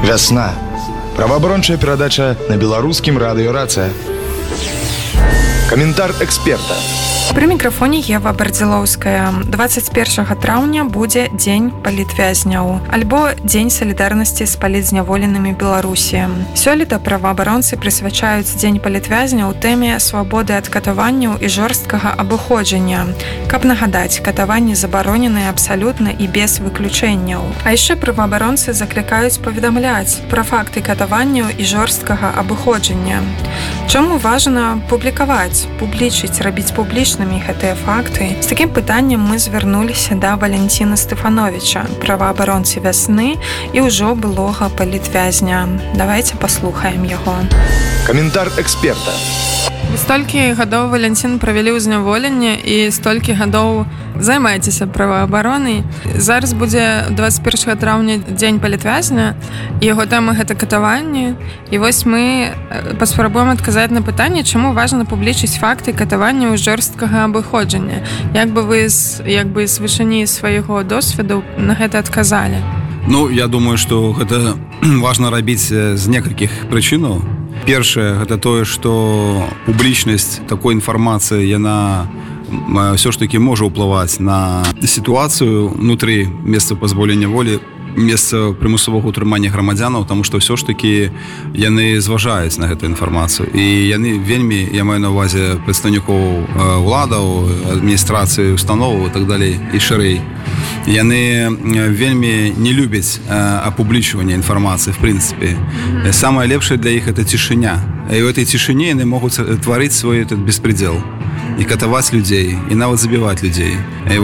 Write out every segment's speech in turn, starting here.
Вясна. Праваабарончая перадача на беларускім радыё «Рацыя». Каментар эксперта. Пры мікрафоне Ева Бардзілоўская. 21 траўня будзе Дзень палітвязняў, альбо Дзень салідарнасці з палітзняволенымі Беларусі. Сёлета праваабаронцы прысвячаюць Дзень палітвязняў тэме свабоды ад катаванняў і жорсткага абыходжання. Каб нагадаць, катаванні забароненыя абсалютна і без выключэнняў. А яшчэ праваабаронцы заклікаюць паведамляць пра факты катаванняў і жорсткага абыходжання. Чаму важна публікаваць, публічыць, рабіць публічнымі гэтыя факты? З такім пытаннем мы звярнуліся да Валянціна Стефановича, праваабаронцы «Вясны» і ўжо былога палітвязня. Давайте паслухаем яго. Каментар эксперта. Столькі гадоў, Валянцін, правялі ў зняволенне і столькі гадоў займаецеся праваабаронай. Зараз будзе 21 траўня Дзень палітвязня, і яго тэма гэта катаванні. І вось мы паспрабуем адказаць на пытанне, чаму важна публічыць факты катаванняў жорсткага абыходжання. Як бы вы з вышыні свайго досведу на гэта адказалі? Я думаю, што гэта важна рабіць з некалькіх прычынаў. Першае, гэта тое, што публічнасць такой інфармацыі, яна ўсё ж такі можа ўплываць на сітуацыю ўнутры месца пазбаўлення волі, месца прымусовага ўтрымання грамадзянаў, таму што ўсё ж такі яны зважаюць на гэту інфармацыю. І яны вельмі, я маю на ўвазе прадстаўнікоў уладаў, адміністрацыі, установаў і так далей, і шырэй. Яны вельмі не любяць апублічвання інфармацыі, в прынцыпе. Самае лепшае для іх это цішыня. І ў этой цішыне яны могуць тварыць свой этот беспредел. І катаваць людзей, і нават забіваць людзей.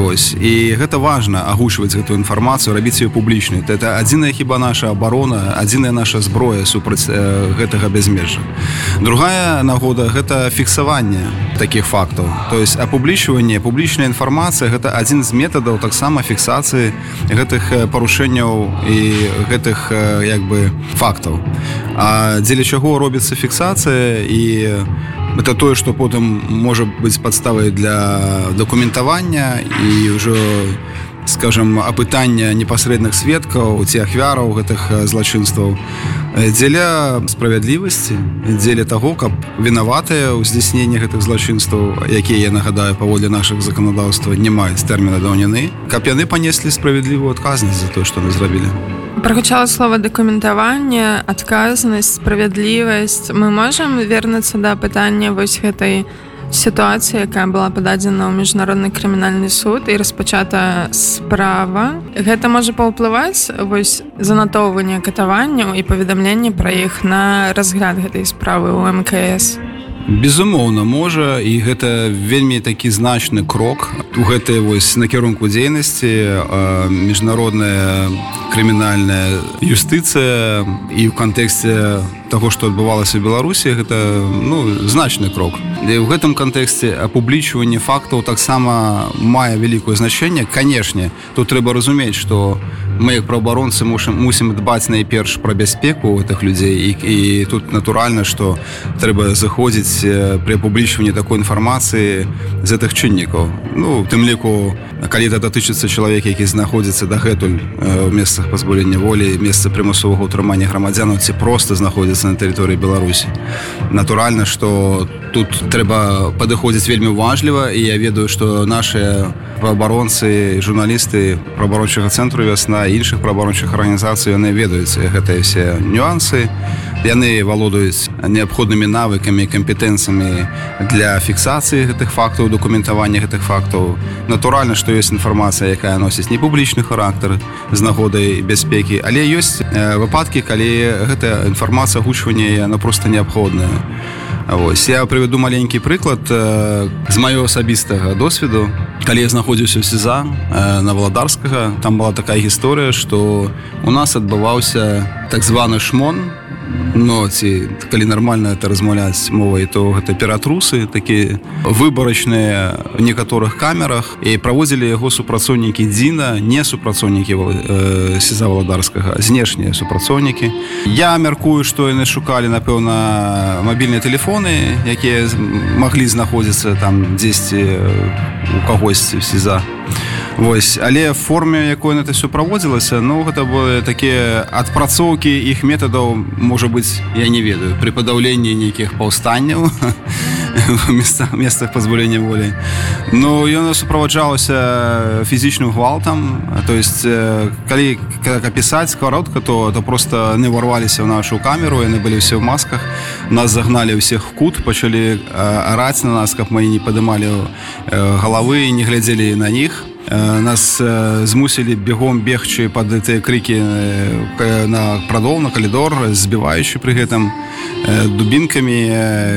І гэта важна, агучваць гэту інфармацыю, рабіць ее публічнай. Это адзіная хіба наша абарона, адзіная наша зброя супраць гэтага бязмежжа. Другая нагода – гэта фіксаванне такіх фактаў. То есть апублічванне, публічная інфармацыя – гэта адзін з метадаў таксама фіксацыі гэтых парушэнняў і гэтых фактаў. А дзеля чаго робіцца фіксацыя і это тое, што потым можа быць падставай для дакументавання і ўжо, скажем, апытання непасрэдных сведкаў ці ахвяраў гэтых злачынстваў дзеля справядлівасці, дзеля таго, каб вінаватыя ў здзяйсненні гэтых злачынстваў, якія, я нагадаю, паводле нашых заканадаўства не маюць тэрміна даўніны, каб яны панеслі справядлівую адказнасць за тое, што яны зрабілі. Прагучала слова дакументаванне, адказнасць, справядлівасць. Мы можам вернуцца да пытання вось гэтай сітуацыі, якая была пададзена ў міжнародны крымінальны суд і распачата справа. Гэта можа паўплываць вось занатоўванне катаванняў і паведамленне пра іх на разгляд гэтай справы ў МКС? Безумоўна, можа, і гэта вельмі такі значны крок у гэтай вось накірунку дзейнасці. Міжнародная крымінальная юстыцыя і ў кантэксце таго, што адбывалася ў Беларусі, гэта значны крок. І ў гэтым кантэксце апублічванне фактаў таксама мае вялікае значэнне. Канешне, тут трэба разумець, што мы, як праваабаронцы, мусім дбаць найперш пра бяспеку гэтых людзей, і тут натуральна, што трэба заходзіць пры апублічванні такой інфармацыі з гэтых чыннікаў. Тым ліку, калі это датычыцца чалавека, які знаходзіцца дагэтуль у месцах пазбаўлення волі, месца прымусовага ўтрымання грамадзянаў, ці проста знаходзіцца на тэрыторыі Беларусі. Натуральна, што тут трэба падыходзіць вельмі уважліва, і я ведаю, што нашыя праваабаронцы, журналісты праваабарончага цэнтру «Вясна» і іншых праваабарончых арганізацый, яны ведаюць гэтыя ўсе нюансы. Яны валодаюць неабходнымі навыкамі і кампетэнцыямі для фіксацыі гэтых фактаў, дакументавання гэтых фактаў. Натуральна, што ёсць інфармацыя, якая носіць непублічны характар з нагодай бяспекі, але ёсць выпадкі, калі гэтая інфармацыя агучвання, яна проста неабходная. Я прывяду маленькі прыклад з маёго асабістага досведу. Калі я знаходзіўся ў СІЗА на Валадарскага, там была такая гісторыя, што у нас адбываўся так званы шмон. Калі нармальна это размаўляць мовай, то гэта ператрусы, такія выбарачныя ў некаторых камерах, і праводзілі яго супрацоўнікі ДЗІНа, не супрацоўнікі СІЗА Валадарскага, знешнія супрацоўнікі. Я мяркую, што яны шукалі, напэўна, мабільныя тэлефоны, якія маглі знаходзіцца там дзесьці у кагосьці в СІЗА. Вось, але в форме, якой на это все праводзілася, ну, гэта былі такія адпрацоўкі іх метадаў, можа быць, я не ведаю, пры падаўленні нейкіх паўстанняў в месцах пазбаўлення волі. Ну, ён суправаджалася фізічным гвалтам, то есть, калі апісаць каротка, то просто не ворваліся в нашу камеру, яны былі все в масках, нас загнали всех в кут, пачалі араць на нас, каб мы не падымалі галавы, не глядзелі на них. Нас змусілі бегом бегчы пад гэтыя крыкі на прадол, на калідор, збіваючы пры гэтым дубінкамі,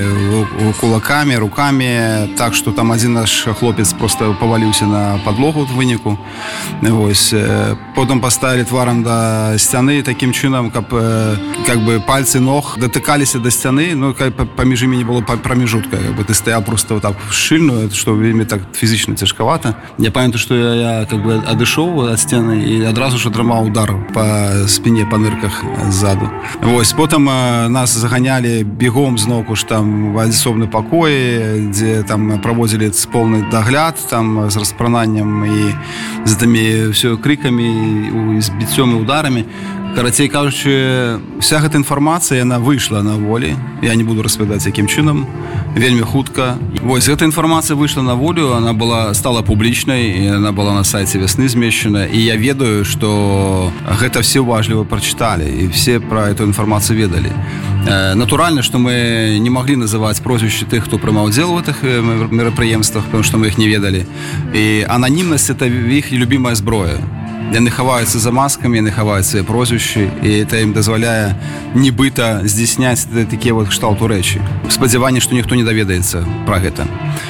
кулакамі, рукамі, так што там адзін наш хлопец просто паваліўся на падлогу в выніку. Вось. Потым паставілі тварам да сцяны такім чынам, каб как бы пальцы ног датыкаліся да сцяны, ну, паміж імі не было прамежутка, как бы ты стаяў просто вот так шчыльно, што вельмі так фізічна цяжкавата. Я памятаю, што я как бы адышоў ад сцены і адразу ж атрымаў удар па спіне, па нырках ззаду. Вось, потым нас заганялі бегом зноўку ж там в асобны пакоі, дзе там праводзілі поўны дагляд там з распрананнем і з тымі ўсё крыкамі, з біццём і ударамі. Карацей кажучы, вся гэта інфармацыя, яна выйшла на волі. Я не буду распавядаць, якім чынам, вельмі хутка. Вось, гэта інфармацыя выйшла на волю, она стала публічнай, і она была на сайце «Вясны» змешчана, і я ведаю, што гэта все уважліва прачыталі, і все пра эту інфармацыю ведалі. Натуральна, што мы не маглі называць прозвішчы тых, хто прымаў удзел у гэтых мерапрыемствах, потому што мы іх не ведалі. І ананімнасць – это іх любімая зброя. Яны хаваюцца за маскамі, яны хаваюць свае прозвішчы, і это ім дазваляе нібыта здзяйсняць такія вот кшталту рэчы. Спадзяванне, што ніхто не даведаецца пра гэта.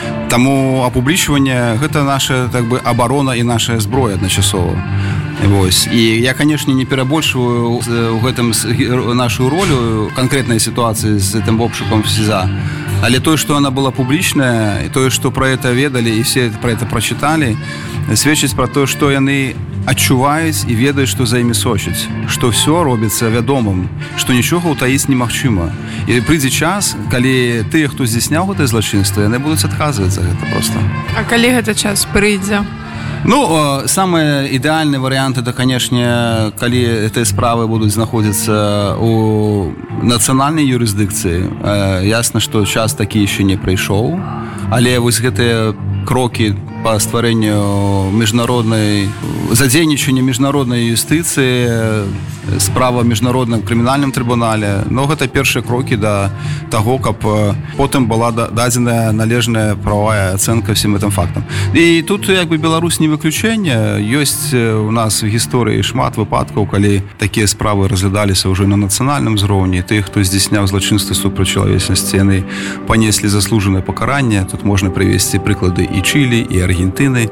Таму апублічванне – гэта наша так бы абарона і наша зброя адначасова. Вось. І я, канешне, не перабольшваю ў гэтым нашу ролю канкрэтнай сітуацыі з гэтым обшукам СІЗА. Але тое, што яна была публічная, і тое, што пра гэта ведалі і все пра гэта прачыталі, сведчыць пра тое, што яны адчуваюць і ведаюць, што за імі сочыць, што ўсё робіцца вядомым, што нічога ўтаіць немагчыма. І прыйдзе час, калі тыя, хто здзяйсняў гэтае злачынства, яны будуць адказваць за гэта проста. А калі гэта час прыйдзе? Ну, самы ідэальны варыянт это, канешне, калі гэтыя справы будуць знаходзіцца у нацыянальнай юрысдыкцыі. Ясна, што час такі яшчэ не прыйшоў, але вось гэтыя крокі па стварэнню міжнароднай, задзейнічанню міжнароднай юстыцыі, справа в міжнародным крымінальным трыбунале, но гэта першыя крокі да таго, каб потым была дадзеная належная прававая ацэнка всім гэтым фактам. І тут як бы Беларусь не выключэнне. Ёсць у нас в гісторыі шмат выпадкаў, калі такія справы разглядаліся ўжо на нацыянальным узроўні. Тых, хто здзяйсняў злачынствы супраць чалавечнасці, яны панеслі заслужанае пакаранне. Тут можна прывесці прыклады і Чылі, і Аргентыны,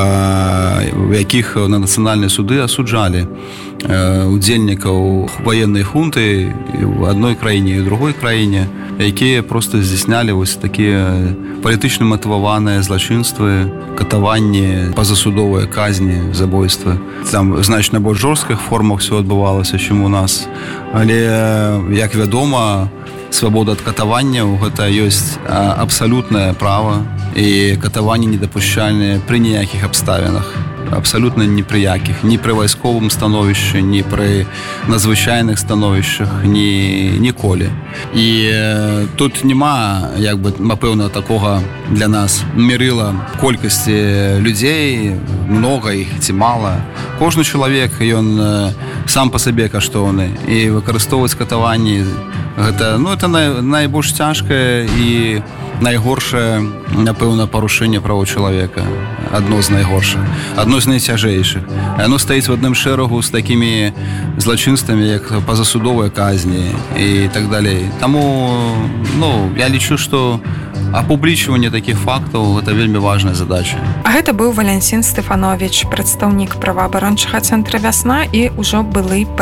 па якіх на нацыянальныя суды асуджалі удзельнікаў ваеннай хунты в адной краіне і ў другой краіне, якія проста здзяйснялі вось такія палітычна матываваныя злачынствы, катаванні, пазасудовыя казні, забойствы. Там значна больш жорсткіх формах все адбывалася, чым у нас. Але, як вядома, свабода ад катаванняў гэта ёсць абсалютнае права, і катаванні недапушчальныя пры ніякіх абставінах. Абсалютна ні пры якіх, ні пры вайсковым становішчы, ні пры надзвычайных становішчах, ніколі. І тут няма, як бы, напэўна, такога для нас мерыла колькасці людзей, многа іх ці мала. Кожны чалавек, ён сам па сабе каштоўны, і выкарыстоўваць катаванні гэта, ну, это найбольш цяжкае і найгоршае, напэўна, парушэнне правоў чалавека. Адно з найгоршых, адно з найцяжэйшых. Яно стаіць в адным шэрагу з такімі злачынствамі, як пазасудовыя казні і так далей. Таму, ну, я лічу, што апублічванне такіх фактаў гэта вельмі важная задача. А гэта быў Валянцін Стэфановіч, прадстаўнік праваабарончага цэнтра «Вясна» і ўжо былы